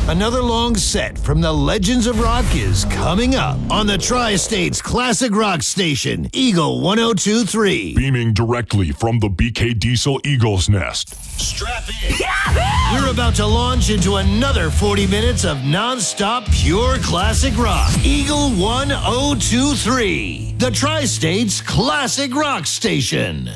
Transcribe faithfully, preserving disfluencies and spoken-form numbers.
Another long set from the Legends of Rock is coming up on the Tri-States Classic Rock Station, Eagle one oh two point three. Beaming directly from the B K Diesel Eagle's Nest. Strap in. Yahoo! We're about to launch into another forty minutes of non-stop pure classic rock. Eagle one oh two point three, the Tri-States Classic Rock Station.